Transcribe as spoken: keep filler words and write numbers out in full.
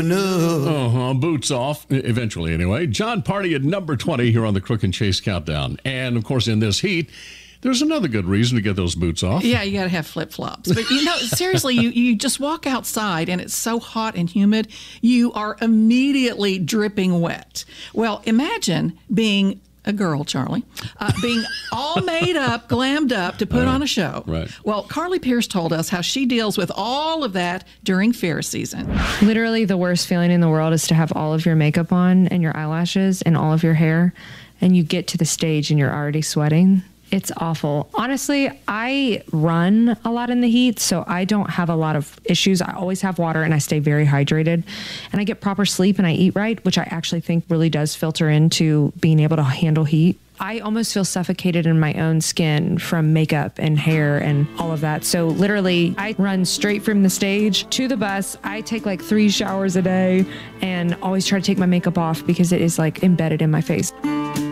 Uh-huh, boots off, eventually anyway. John Party at number twenty here on the Crook and Chase Countdown. And, of course, in this heat, there's another good reason to get those boots off. Yeah, you got to have flip-flops. But, you know, seriously, you, you just walk outside and it's so hot and humid, you are immediately dripping wet. Well, imagine being a girl, Charlie, uh, being all made up, glammed up to put right. on a show. Right. Well, Carly Pierce told us how she deals with all of that during fair season. Literally the worst feeling in the world is to have all of your makeup on and your eyelashes and all of your hair, and you get to the stage and you're already sweating. It's awful. Honestly, I run a lot in the heat, so I don't have a lot of issues. I always have water and I stay very hydrated, and I get proper sleep and I eat right, which I actually think really does filter into being able to handle heat. I almost feel suffocated in my own skin from makeup and hair and all of that. So literally, I run straight from the stage to the bus. I take like three showers a day and always try to take my makeup off because it is like embedded in my face.